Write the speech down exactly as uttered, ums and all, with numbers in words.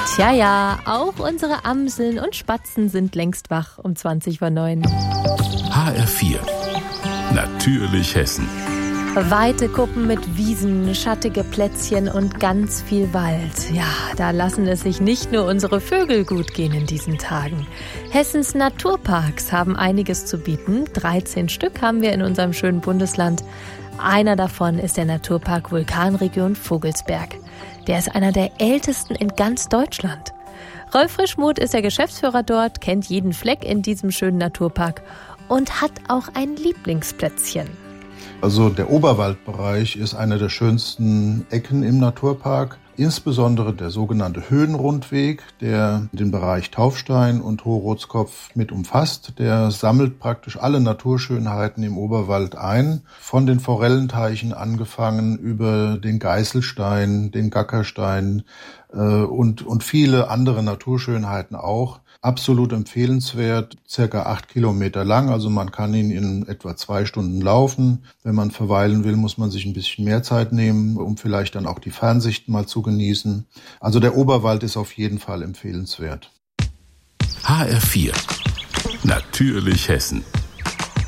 Tja, ja, auch unsere Amseln und Spatzen sind längst wach um zwanzig vor neun. H R vier. Natürlich Hessen. Weite Kuppen mit Wiesen, schattige Plätzchen und ganz viel Wald. Ja, da lassen es sich nicht nur unsere Vögel gut gehen in diesen Tagen. Hessens Naturparks haben einiges zu bieten. dreizehn Stück haben wir in unserem schönen Bundesland. Einer davon ist der Naturpark Vulkanregion Vogelsberg. Der ist einer der ältesten in ganz Deutschland. Rolf Frischmuth ist der Geschäftsführer dort, kennt jeden Fleck in diesem schönen Naturpark und hat auch ein Lieblingsplätzchen. Also der Oberwaldbereich ist eine der schönsten Ecken im Naturpark. Insbesondere der sogenannte Höhenrundweg, der den Bereich Taufstein und Hohe-Rotskopf mit umfasst. Der sammelt praktisch alle Naturschönheiten im Oberwald ein. Von den Forellenteichen angefangen über den Geißelstein, den Gackerstein äh, und, und viele andere Naturschönheiten auch. Absolut empfehlenswert, circa acht Kilometer lang, also man kann ihn in etwa zwei Stunden laufen. Wenn man verweilen will, muss man sich ein bisschen mehr Zeit nehmen, um vielleicht dann auch die Fernsicht mal zu genießen. Also der Oberwald ist auf jeden Fall empfehlenswert. H R vier. Natürlich Hessen.